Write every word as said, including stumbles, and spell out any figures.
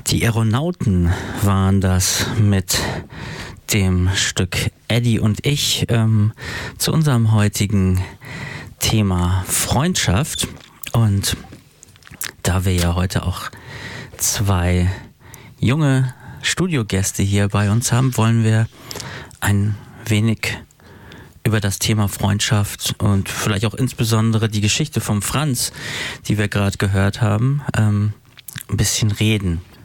Die Aeronauten waren das mit dem Stück Eddie und ich ähm, zu unserem heutigen Thema Freundschaft. Und da wir ja heute auch zwei junge Studiogäste hier bei uns haben, wollen wir ein wenig über das Thema Freundschaft und vielleicht auch insbesondere die Geschichte vom Franz, die wir gerade gehört haben, ähm, ein bisschen reden.